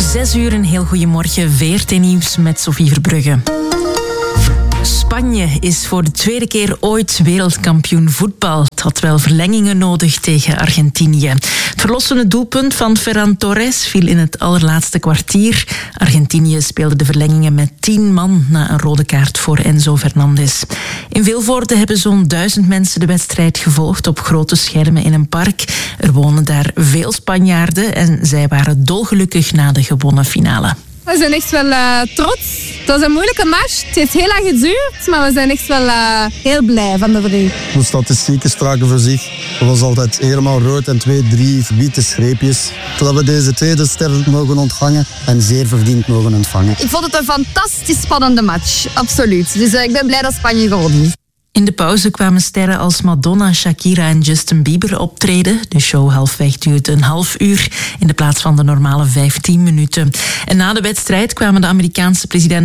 6 uur, een heel goedemorgen. VRT Nieuws met Sophie Verbrugge. Spanje is voor de tweede keer ooit wereldkampioen voetbal. Het had wel verlengingen nodig tegen Argentinië. Het verlossende doelpunt van Ferran Torres viel in het allerlaatste kwartier. Argentinië speelde de verlengingen met 10 man na een rode kaart voor Enzo Fernandez. In Vilvoorde hebben zo'n 1000 mensen de wedstrijd gevolgd op grote schermen in een park. Er wonen daar veel Spanjaarden en zij waren dolgelukkig na de gewonnen finale. We zijn echt wel trots. Het was een moeilijke match. Het heeft heel lang geduurd, maar we zijn echt wel heel blij van de verdiening. De statistieken spraken voor zich. Het was altijd helemaal rood en 2, 3 verbieten streepjes. Totdat we deze tweede ster mogen ontvangen en zeer verdiend mogen ontvangen. Ik vond het een fantastisch spannende match, absoluut. Dus ik ben blij dat Spanje gewonnen is. In de pauze kwamen sterren als Madonna, Shakira en Justin Bieber optreden. De show halfweg duurde een half uur in de plaats van de normale 15 minuten. En na de wedstrijd kwamen de Amerikaanse president